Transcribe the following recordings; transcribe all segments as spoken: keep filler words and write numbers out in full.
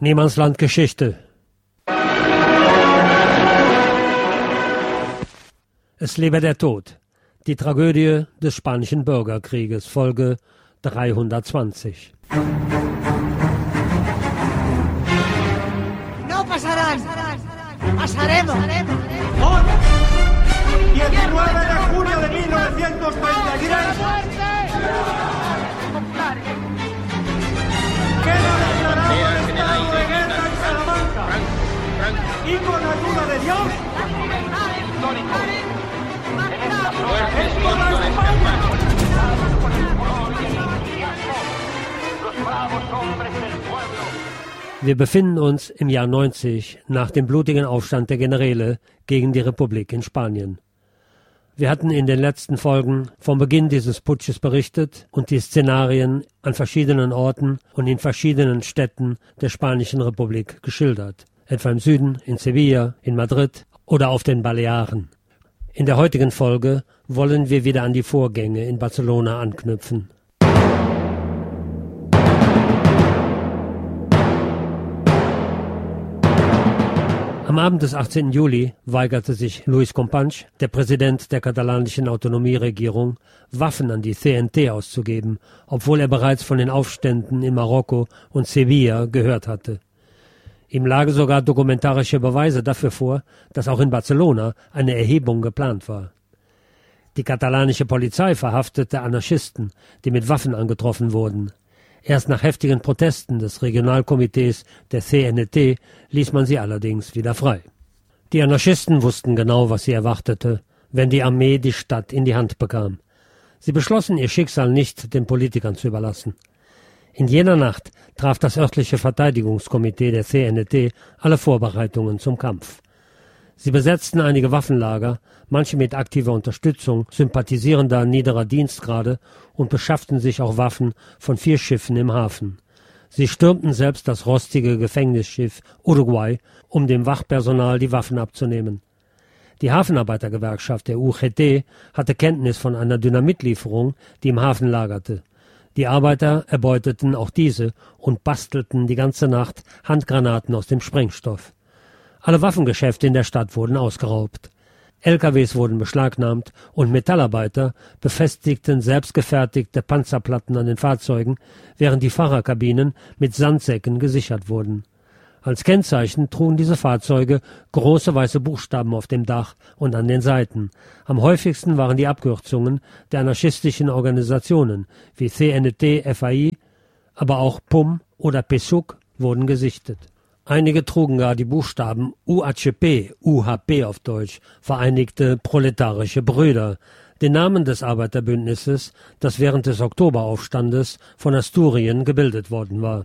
Niemandsland Geschichte. Es lebe der Tod. Die Tragödie des Spanischen Bürgerkrieges, Folge dreihundertzwanzig. No pasarán. Pasaremos. Hoy, diecinueve de junio de mil novecientos treinta y tres, queda declarado el estado de guerra en Salamanca. Y con ayuda de Dios, es por la España. Los bravos hombres del pueblo. Wir befinden uns im Jahr neunzig nach dem blutigen Aufstand der Generäle gegen die Republik in Spanien. Wir hatten in den letzten Folgen vom Beginn dieses Putsches berichtet und die Szenarien an verschiedenen Orten und in verschiedenen Städten der Spanischen Republik geschildert, etwa im Süden, in Sevilla, in Madrid oder auf den Balearen. In der heutigen Folge wollen wir wieder an die Vorgänge in Barcelona anknüpfen. Am Abend des achtzehnten Juli weigerte sich Luis Companys, der Präsident der katalanischen Autonomieregierung, Waffen an die C N T auszugeben, obwohl er bereits von den Aufständen in Marokko und Sevilla gehört hatte. Ihm lagen sogar dokumentarische Beweise dafür vor, dass auch in Barcelona eine Erhebung geplant war. Die katalanische Polizei verhaftete Anarchisten, die mit Waffen angetroffen wurden. Erst nach heftigen Protesten des Regionalkomitees der C N T ließ man sie allerdings wieder frei. Die Anarchisten wussten genau, was sie erwartete, wenn die Armee die Stadt in die Hand bekam. Sie beschlossen, ihr Schicksal nicht den Politikern zu überlassen. In jener Nacht traf das örtliche Verteidigungskomitee der C N T alle Vorbereitungen zum Kampf. Sie besetzten einige Waffenlager, manche mit aktiver Unterstützung sympathisierender niederer Dienstgrade und beschafften sich auch Waffen von vier Schiffen im Hafen. Sie stürmten selbst das rostige Gefängnisschiff Uruguay, um dem Wachpersonal die Waffen abzunehmen. Die Hafenarbeitergewerkschaft der U G T hatte Kenntnis von einer Dynamitlieferung, die im Hafen lagerte. Die Arbeiter erbeuteten auch diese und bastelten die ganze Nacht Handgranaten aus dem Sprengstoff. Alle Waffengeschäfte in der Stadt wurden ausgeraubt. L K Ws wurden beschlagnahmt und Metallarbeiter befestigten selbstgefertigte Panzerplatten an den Fahrzeugen, während die Fahrerkabinen mit Sandsäcken gesichert wurden. Als Kennzeichen trugen diese Fahrzeuge große weiße Buchstaben auf dem Dach und an den Seiten. Am häufigsten waren die Abkürzungen der anarchistischen Organisationen wie C N T, F A I, aber auch P U M oder P S U C wurden gesichtet. Einige trugen gar die Buchstaben U H P, U H P auf Deutsch, Vereinigte Proletarische Brüder, den Namen des Arbeiterbündnisses, das während des Oktoberaufstandes von Asturien gebildet worden war.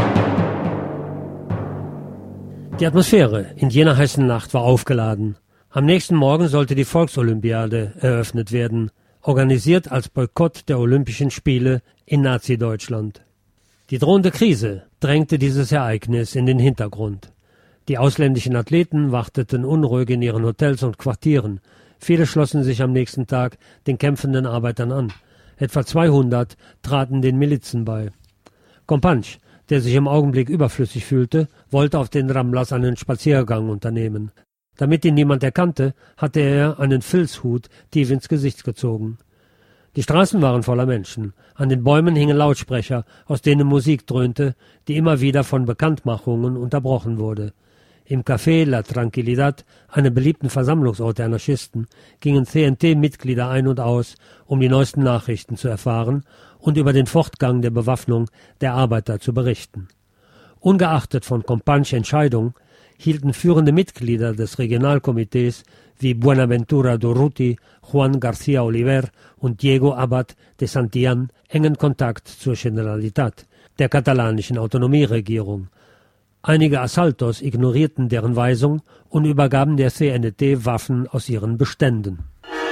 Die Atmosphäre in jener heißen Nacht war aufgeladen. Am nächsten Morgen sollte die Volksolympiade eröffnet werden, organisiert als Boykott der Olympischen Spiele in Nazi-Deutschland. Die drohende Krise drängte dieses Ereignis in den Hintergrund. Die ausländischen Athleten warteten unruhig in ihren Hotels und Quartieren. Viele schlossen sich am nächsten Tag den kämpfenden Arbeitern an. Etwa zweihundert traten den Milizen bei. Companys, der sich im Augenblick überflüssig fühlte, wollte auf den Ramblas einen Spaziergang unternehmen. Damit ihn niemand erkannte, hatte er einen Filzhut tief ins Gesicht gezogen. Die Straßen waren voller Menschen. An den Bäumen hingen Lautsprecher, aus denen Musik dröhnte, die immer wieder von Bekanntmachungen unterbrochen wurde. Im Café La Tranquilidad, einem beliebten Versammlungsort der Anarchisten, gingen C N T-Mitglieder ein und aus, um die neuesten Nachrichten zu erfahren und über den Fortgang der Bewaffnung der Arbeiter zu berichten. Ungeachtet von Companys Entscheidung hielten führende Mitglieder des Regionalkomitees wie Buenaventura Durruti, Juan García Oliver und Diego Abad de Santillan engen Kontakt zur Generalitat, der katalanischen Autonomieregierung. Einige Asaltos ignorierten deren Weisung und übergaben der C N T Waffen aus ihren Beständen.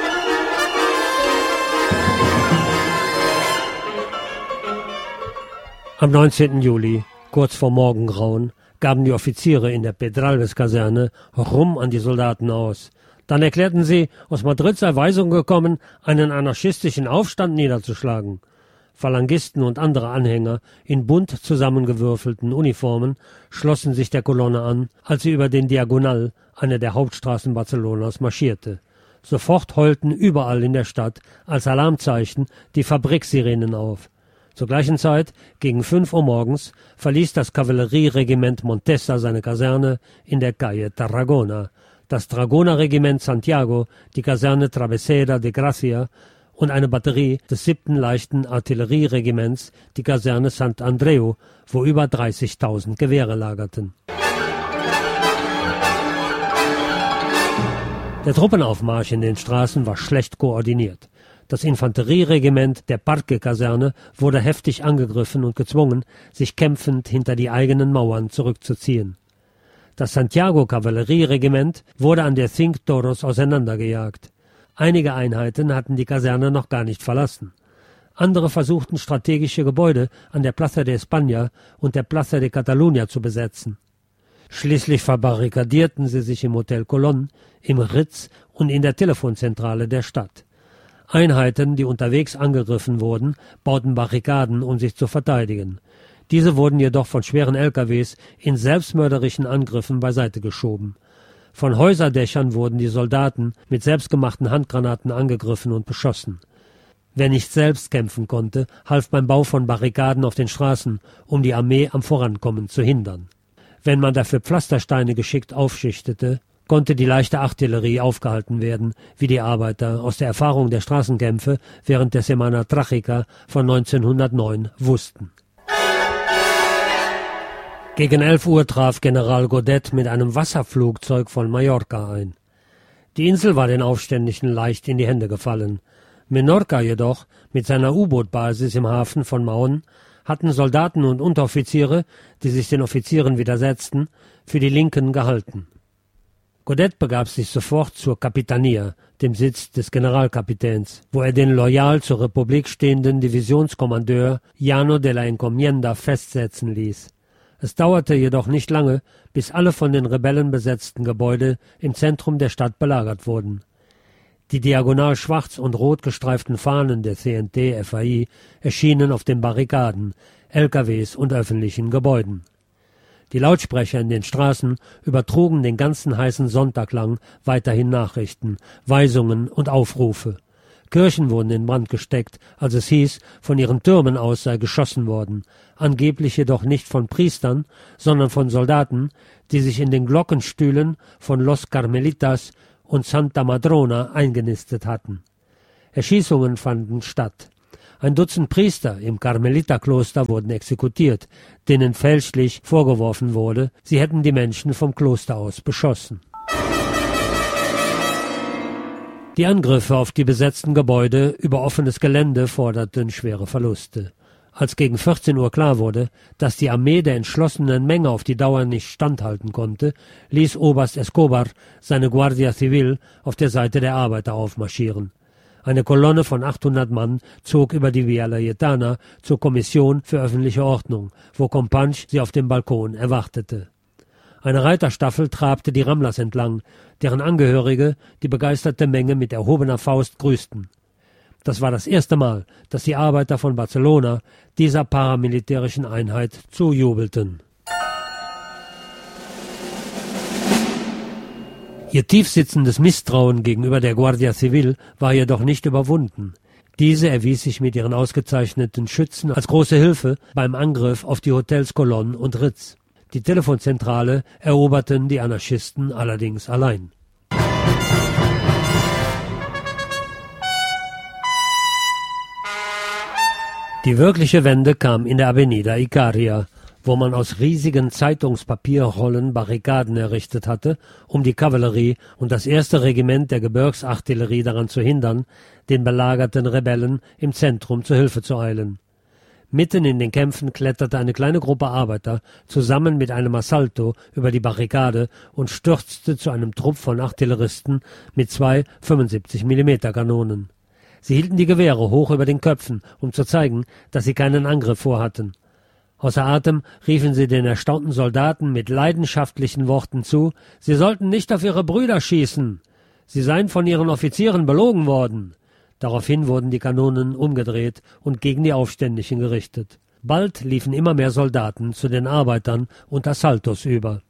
Am neunzehnten Juli, kurz vor Morgengrauen, gaben die Offiziere in der Pedralbes-Kaserne Rum an die Soldaten aus. Dann erklärten sie, aus Madrid sei Weisung gekommen, einen anarchistischen Aufstand niederzuschlagen. Phalangisten und andere Anhänger in bunt zusammengewürfelten Uniformen schlossen sich der Kolonne an, als sie über den Diagonal, eine der Hauptstraßen Barcelonas, marschierte. Sofort heulten überall in der Stadt als Alarmzeichen die Fabriksirenen auf. Zur gleichen Zeit, gegen fünf Uhr morgens, verließ das Kavallerieregiment Montesa seine Kaserne in der Calle Tarragona, das Dragonerregiment Santiago die Kaserne Travesera de Gracia und eine Batterie des siebten leichten Artillerieregiments die Kaserne Sant Andreu, wo über dreißigtausend Gewehre lagerten. Der Truppenaufmarsch in den Straßen war schlecht koordiniert. Das Infanterieregiment der Parque-Kaserne wurde heftig angegriffen und gezwungen, sich kämpfend hinter die eigenen Mauern zurückzuziehen. Das Santiago-Kavallerieregiment wurde an der Cinc Toros auseinandergejagt. Einige Einheiten hatten die Kaserne noch gar nicht verlassen. Andere versuchten, strategische Gebäude an der Plaza de España und der Plaza de Catalunya zu besetzen. Schließlich verbarrikadierten sie sich im Hotel Colón, im Ritz und in der Telefonzentrale der Stadt. Einheiten, die unterwegs angegriffen wurden, bauten Barrikaden, um sich zu verteidigen. Diese wurden jedoch von schweren L K Ws in selbstmörderischen Angriffen beiseite geschoben. Von Häuserdächern wurden die Soldaten mit selbstgemachten Handgranaten angegriffen und beschossen. Wer nicht selbst kämpfen konnte, half beim Bau von Barrikaden auf den Straßen, um die Armee am Vorankommen zu hindern. Wenn man dafür Pflastersteine geschickt aufschichtete, konnte die leichte Artillerie aufgehalten werden, wie die Arbeiter aus der Erfahrung der Straßenkämpfe während der Semana Trágica von neunzehnhundertneun wussten. Gegen elf Uhr traf General Godet mit einem Wasserflugzeug von Mallorca ein. Die Insel war den Aufständischen leicht in die Hände gefallen. Menorca jedoch, mit seiner U-Boot-Basis im Hafen von Mahón, hatten Soldaten und Unteroffiziere, die sich den Offizieren widersetzten, für die Linken gehalten. Godet begab sich sofort zur Capitania, dem Sitz des Generalkapitäns, wo er den loyal zur Republik stehenden Divisionskommandeur Llano de la Encomienda festsetzen ließ. Es dauerte jedoch nicht lange, bis alle von den Rebellen besetzten Gebäude im Zentrum der Stadt belagert wurden. Die diagonal schwarz und rot gestreiften Fahnen der C N T F A I erschienen auf den Barrikaden, L K Ws und öffentlichen Gebäuden. Die Lautsprecher in den Straßen übertrugen den ganzen heißen Sonntag lang weiterhin Nachrichten, Weisungen und Aufrufe. Kirchen wurden in Brand gesteckt, als es hieß, von ihren Türmen aus sei geschossen worden, angeblich jedoch nicht von Priestern, sondern von Soldaten, die sich in den Glockenstühlen von Los Carmelitas und Santa Madrona eingenistet hatten. Erschießungen fanden statt. Ein Dutzend Priester im Karmeliterkloster wurden exekutiert, denen fälschlich vorgeworfen wurde, sie hätten die Menschen vom Kloster aus beschossen. Die Angriffe auf die besetzten Gebäude über offenes Gelände forderten schwere Verluste. Als gegen vierzehn Uhr klar wurde, dass die Armee der entschlossenen Menge auf die Dauer nicht standhalten konnte, ließ Oberst Escobar seine Guardia Civil auf der Seite der Arbeiter aufmarschieren. Eine Kolonne von achthundert Mann zog über die Via Layetana zur Kommission für öffentliche Ordnung, wo Companys sie auf dem Balkon erwartete. Eine Reiterstaffel trabte die Ramblas entlang, deren Angehörige die begeisterte Menge mit erhobener Faust grüßten. Das war das erste Mal, dass die Arbeiter von Barcelona dieser paramilitärischen Einheit zujubelten. Ihr tiefsitzendes Misstrauen gegenüber der Guardia Civil war jedoch nicht überwunden. Diese erwies sich mit ihren ausgezeichneten Schützen als große Hilfe beim Angriff auf die Hotels Colón und Ritz. Die Telefonzentrale eroberten die Anarchisten allerdings allein. Die wirkliche Wende kam in der Avenida Icaria, wo man aus riesigen Zeitungspapierrollen Barrikaden errichtet hatte, um die Kavallerie und das erste Regiment der Gebirgsartillerie daran zu hindern, den belagerten Rebellen im Zentrum zu Hilfe zu eilen. Mitten in den Kämpfen kletterte eine kleine Gruppe Arbeiter zusammen mit einem Assalto über die Barrikade und stürzte zu einem Trupp von Artilleristen mit zwei fünfundsiebzig Millimeter Kanonen. Sie hielten die Gewehre hoch über den Köpfen, um zu zeigen, dass sie keinen Angriff vorhatten. Außer Atem riefen sie den erstaunten Soldaten mit leidenschaftlichen Worten zu, sie sollten nicht auf ihre Brüder schießen. Sie seien von ihren Offizieren belogen worden. Daraufhin wurden die Kanonen umgedreht und gegen die Aufständischen gerichtet. Bald liefen immer mehr Soldaten zu den Arbeitern und Assaltos über.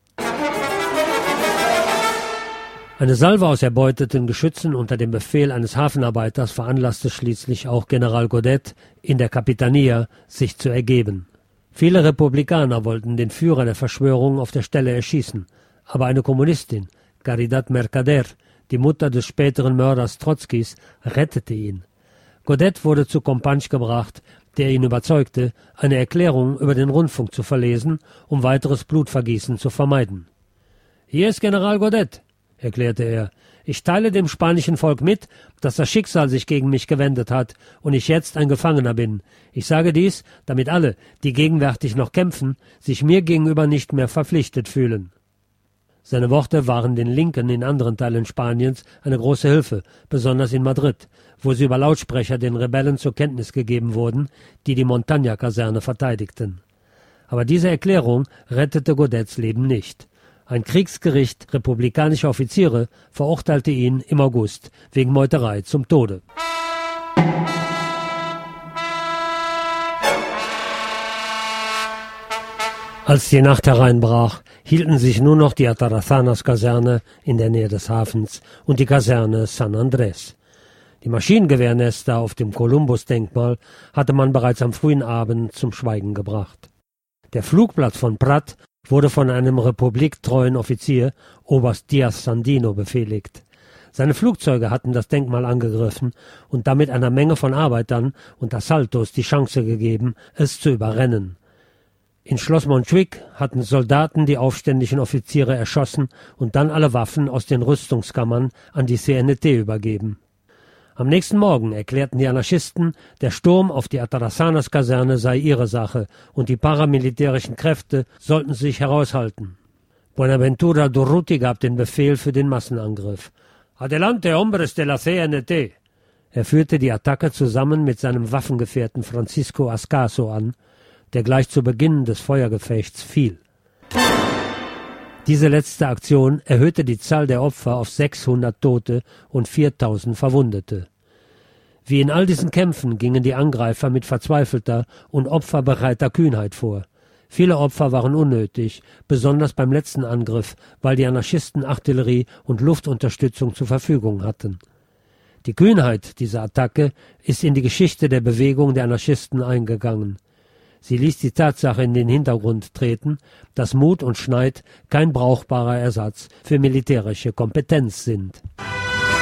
Eine Salve aus erbeuteten Geschützen unter dem Befehl eines Hafenarbeiters veranlasste schließlich auch General Godet in der Capitania, sich zu ergeben. Viele Republikaner wollten den Führer der Verschwörung auf der Stelle erschießen, aber eine Kommunistin, Caridad Mercader, die Mutter des späteren Mörders Trotzkis, rettete ihn. Godet wurde zu Companys gebracht, der ihn überzeugte, eine Erklärung über den Rundfunk zu verlesen, um weiteres Blutvergießen zu vermeiden. »Hier ist General Godet«, erklärte er. »Ich teile dem spanischen Volk mit, dass das Schicksal sich gegen mich gewendet hat und ich jetzt ein Gefangener bin. Ich sage dies, damit alle, die gegenwärtig noch kämpfen, sich mir gegenüber nicht mehr verpflichtet fühlen.« Seine Worte waren den Linken in anderen Teilen Spaniens eine große Hilfe, besonders in Madrid, wo sie über Lautsprecher den Rebellen zur Kenntnis gegeben wurden, die die Montaña-Kaserne verteidigten. Aber diese Erklärung rettete Godets Leben nicht. Ein Kriegsgericht republikanischer Offiziere verurteilte ihn im August wegen Meuterei zum Tode. Als die Nacht hereinbrach, hielten sich nur noch die Atarazanas-Kaserne in der Nähe des Hafens und die Kaserne San Andrés. Die Maschinengewehrnester auf dem Kolumbus-Denkmal hatte man bereits am frühen Abend zum Schweigen gebracht. Der Flugplatz von Prat wurde von einem republiktreuen Offizier, Oberst Diaz Sandino, befehligt. Seine Flugzeuge hatten das Denkmal angegriffen und damit einer Menge von Arbeitern und Assaltos die Chance gegeben, es zu überrennen. In Schloss Montjuic hatten Soldaten die aufständischen Offiziere erschossen und dann alle Waffen aus den Rüstungskammern an die C N T übergeben. Am nächsten Morgen erklärten die Anarchisten, der Sturm auf die Atarazanas-Kaserne sei ihre Sache und die paramilitärischen Kräfte sollten sich heraushalten. Buenaventura Durruti gab den Befehl für den Massenangriff. »Adelante, hombres de la C N T!« Er führte die Attacke zusammen mit seinem Waffengefährten Francisco Ascaso an, der gleich zu Beginn des Feuergefechts fiel. Diese letzte Aktion erhöhte die Zahl der Opfer auf sechshundert Tote und viertausend Verwundete. Wie in all diesen Kämpfen gingen die Angreifer mit verzweifelter und opferbereiter Kühnheit vor. Viele Opfer waren unnötig, besonders beim letzten Angriff, weil die Anarchisten Artillerie und Luftunterstützung zur Verfügung hatten. Die Kühnheit dieser Attacke ist in die Geschichte der Bewegung der Anarchisten eingegangen. Sie ließ die Tatsache in den Hintergrund treten, dass Mut und Schneid kein brauchbarer Ersatz für militärische Kompetenz sind.